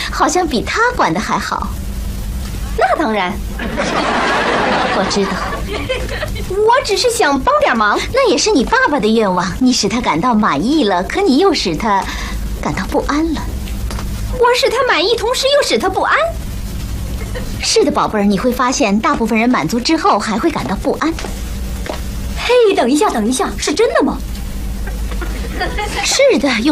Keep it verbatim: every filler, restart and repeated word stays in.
好像比他管得还好。 那当然， 我知道。 我只是想帮点忙。 那也是你爸爸的愿望，你使他感到满意了，可你又使他感到不安了。 我使他满意，同时又使他不安。 是的，宝贝儿，你会发现，大部分人满足之后还会感到不安。 嘿，等一下，等一下，是真的吗？ 是的，用。